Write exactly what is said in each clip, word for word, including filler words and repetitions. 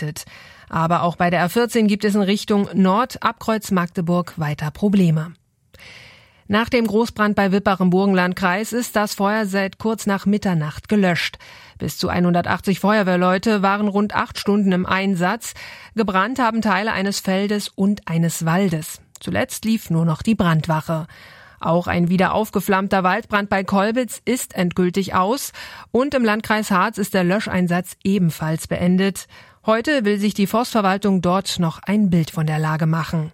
verbreitet. Aber auch bei der A vierzehn gibt es in Richtung Nord ab Kreuz Magdeburg weiter Probleme. Nach dem Großbrand bei Wippach im Burgenlandkreis ist das Feuer seit kurz nach Mitternacht gelöscht. Bis zu hundertachtzig Feuerwehrleute waren rund acht Stunden im Einsatz. Gebrannt haben Teile eines Feldes und eines Waldes. Zuletzt lief nur noch die Brandwache. Auch ein wieder aufgeflammter Waldbrand bei Kolbitz ist endgültig aus. Und im Landkreis Harz ist der Löscheinsatz ebenfalls beendet. Heute will sich die Forstverwaltung dort noch ein Bild von der Lage machen.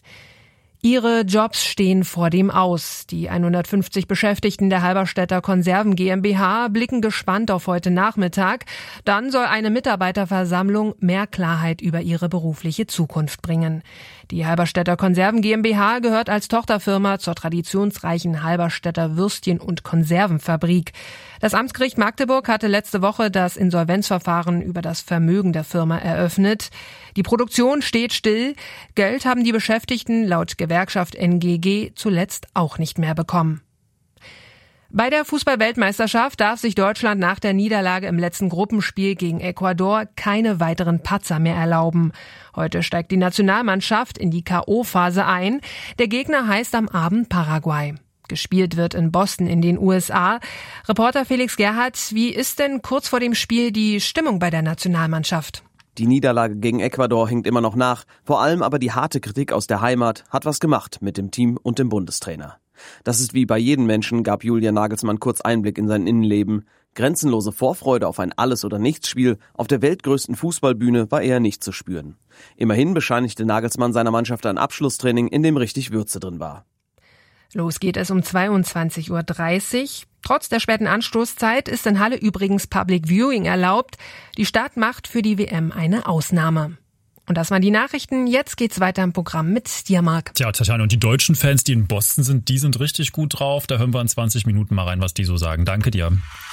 Ihre Jobs stehen vor dem Aus. Die hundertfünfzig Beschäftigten der Halberstädter Konserven GmbH blicken gespannt auf heute Nachmittag. Dann soll eine Mitarbeiterversammlung mehr Klarheit über ihre berufliche Zukunft bringen. Die Halberstädter Konserven GmbH gehört als Tochterfirma zur traditionsreichen Halberstädter Würstchen- und Konservenfabrik. Das Amtsgericht Magdeburg hatte letzte Woche das Insolvenzverfahren über das Vermögen der Firma eröffnet. Die Produktion steht still. Geld haben die Beschäftigten laut Gewerkschaft N G G zuletzt auch nicht mehr bekommen. Bei der Fußball-Weltmeisterschaft darf sich Deutschland nach der Niederlage im letzten Gruppenspiel gegen Ecuador keine weiteren Patzer mehr erlauben. Heute steigt die Nationalmannschaft in die K O-Phase ein. Der Gegner heißt am Abend Paraguay. Gespielt wird in Boston in den U S A. Reporter Felix Gerhardt, wie ist denn kurz vor dem Spiel die Stimmung bei der Nationalmannschaft? Die Niederlage gegen Ecuador hängt immer noch nach. Vor allem aber die harte Kritik aus der Heimat hat was gemacht mit dem Team und dem Bundestrainer. Das ist wie bei jedem Menschen, gab Julian Nagelsmann kurz Einblick in sein Innenleben. Grenzenlose Vorfreude auf ein Alles-oder-Nichts-Spiel auf der weltgrößten Fußballbühne war eher nicht zu spüren. Immerhin bescheinigte Nagelsmann seiner Mannschaft ein Abschlusstraining, in dem richtig Würze drin war. Los geht es um zweiundzwanzig Uhr dreißig. Trotz der späten Anstoßzeit ist in Halle übrigens Public Viewing erlaubt. Die Stadt macht für die W M eine Ausnahme. Und das waren die Nachrichten. Jetzt geht's weiter im Programm mit dir, Marc. Tja, Tatjana, und die deutschen Fans, die in Boston sind, die sind richtig gut drauf. Da hören wir in zwanzig Minuten mal rein, was die so sagen. Danke dir.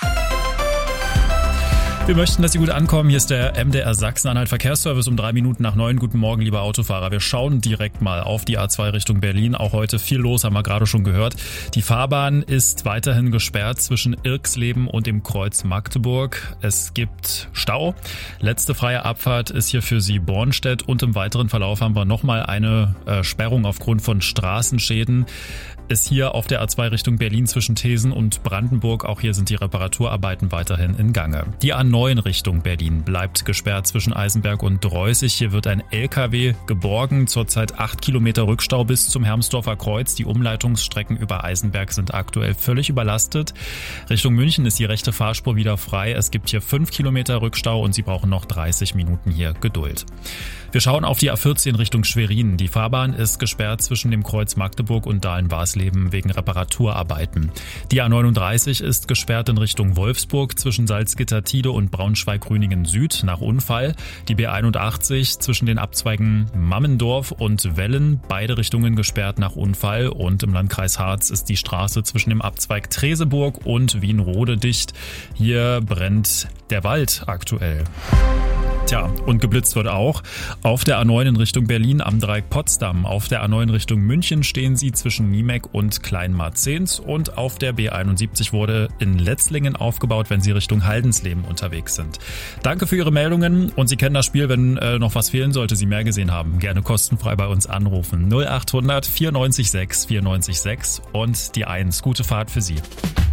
Wir möchten, dass Sie gut ankommen. Hier ist der M D R Sachsen-Anhalt Verkehrsservice um drei Minuten nach neun. Guten Morgen, liebe Autofahrer. Wir schauen direkt mal auf die A zwei Richtung Berlin. Auch heute viel los, haben wir gerade schon gehört. Die Fahrbahn ist weiterhin gesperrt zwischen Irxleben und dem Kreuz Magdeburg. Es gibt Stau. Letzte freie Abfahrt ist hier für Sie Bornstedt. Und im weiteren Verlauf haben wir nochmal eine äh, Sperrung aufgrund von Straßenschäden. Ist hier auf der A zwei Richtung Berlin zwischen Thesen und Brandenburg. Auch hier sind die Reparaturarbeiten weiterhin in Gange. Die A neun Richtung Berlin bleibt gesperrt zwischen Eisenberg und Dreußig. Hier wird ein L K W geborgen. Zurzeit acht Kilometer Rückstau bis zum Hermsdorfer Kreuz. Die Umleitungsstrecken über Eisenberg sind aktuell völlig überlastet. Richtung München ist die rechte Fahrspur wieder frei. Es gibt hier fünf Kilometer Rückstau und Sie brauchen noch dreißig Minuten hier Geduld. Wir schauen auf die A vierzehn Richtung Schwerin. Die Fahrbahn ist gesperrt zwischen dem Kreuz Magdeburg und Dahlen-Warsleben wegen Reparaturarbeiten. Die A neununddreißig ist gesperrt in Richtung Wolfsburg zwischen Salzgitter-Tide und Braunschweig-Grüningen Süd nach Unfall. Die B einundachtzig zwischen den Abzweigen Mammendorf und Wellen, beide Richtungen gesperrt nach Unfall. Und im Landkreis Harz ist die Straße zwischen dem Abzweig Treseburg und Wienrode dicht. Hier brennt der Wald aktuell. Tja, und geblitzt wird auch. Auf der A neun in Richtung Berlin am Dreieck Potsdam. Auf der A neun Richtung München stehen Sie zwischen Niemek und Kleinmarzens. Und auf der B einundsiebzig wurde in Letzlingen aufgebaut, wenn Sie Richtung Haldensleben unterwegs sind. Danke für Ihre Meldungen. Und Sie kennen das Spiel, wenn äh, noch was fehlen sollte, Sie mehr gesehen haben. Gerne kostenfrei bei uns anrufen. null achthundert vierundneunzig sechs vierundneunzig sechs und die eins. Gute Fahrt für Sie.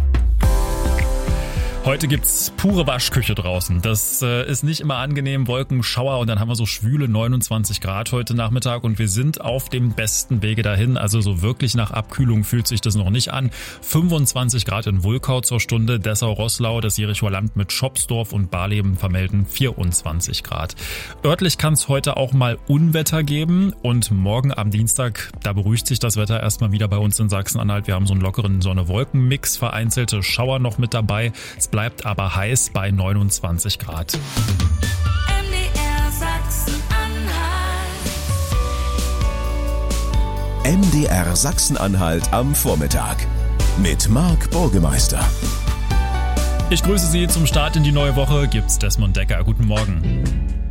Heute gibt's pure Waschküche draußen. Das äh, ist nicht immer angenehm, Wolken, Schauer und dann haben wir so schwüle neunundzwanzig Grad heute Nachmittag und wir sind auf dem besten Wege dahin. Also so wirklich nach Abkühlung fühlt sich das noch nicht an. fünfundzwanzig Grad in Wulkau zur Stunde, Dessau-Roßlau, das Jerichoer Land mit Schopsdorf und Barleben vermelden vierundzwanzig Grad. Örtlich kann es heute auch mal Unwetter geben und morgen am Dienstag, da beruhigt sich das Wetter erstmal wieder bei uns in Sachsen-Anhalt. Wir haben so einen lockeren Sonne-Wolken-Mix, vereinzelte Schauer noch mit dabei. Es bleibt aber heiß bei neunundzwanzig Grad. M D R Sachsen-Anhalt. M D R Sachsen-Anhalt am Vormittag mit Marc Burgemeister. Ich grüße Sie zum Start in die neue Woche. Gibt's Desmond Decker. Guten Morgen.